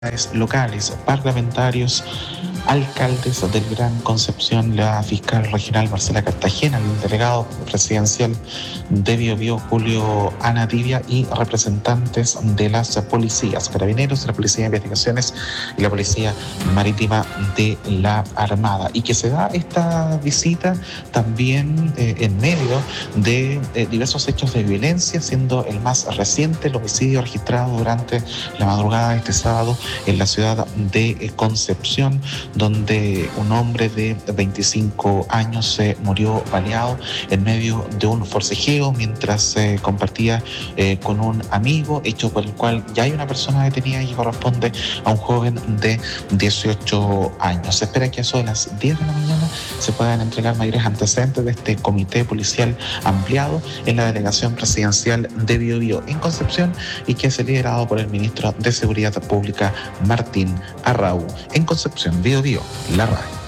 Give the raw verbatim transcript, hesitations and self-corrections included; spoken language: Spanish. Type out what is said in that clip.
locales, parlamentarios, alcaldes del Gran Concepción, la fiscal regional Marcela Cartagena, el delegado presidencial de Biobío Julio Anadivia y representantes de las policías, carabineros, la Policía de Investigaciones y la Policía Marítima de la Armada. Y que se da esta visita también eh, en medio de eh, diversos hechos de violencia, siendo el más reciente el homicidio registrado durante la madrugada de este sábado en la ciudad de Concepción, donde un hombre de veinticinco años se murió baleado en medio de un forcejeo mientras se eh, compartía eh, con un amigo, hecho por el cual ya hay una persona detenida y corresponde a un joven de dieciocho años. Se espera que a eso de las diez de la mañana se puedan entregar mayores antecedentes de este comité policial ampliado en la delegación presidencial de Biobío en Concepción y que es liderado por el ministro de Seguridad Pública Martín Arrau. En Concepción, Biobío, la radio.